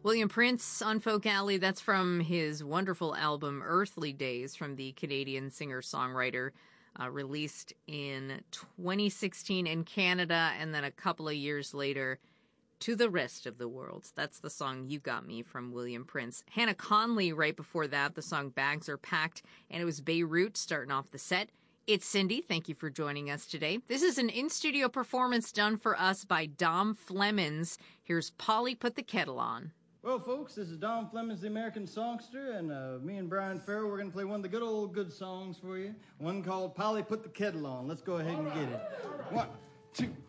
William Prince on Folk Alley, that's from his wonderful album Earthly Days from the Canadian singer-songwriter, released in 2016 in Canada, and then a couple of years later to the rest of the world. That's the song You Got Me from William Prince. Hannah Conley right before that, the song Bags Are Packed, and it was Beirut starting off the set. It's Cindy. Thank you for joining us today. This is an in-studio performance done for us by Dom Flemons. Here's Polly Put the Kettle On. Well, folks, this is Dom Flemons, the American songster, and me and Brian Farrell, we're going to play one of the good songs for you, one called Polly Put the Kettle On. Let's go ahead and get it. 1, 2.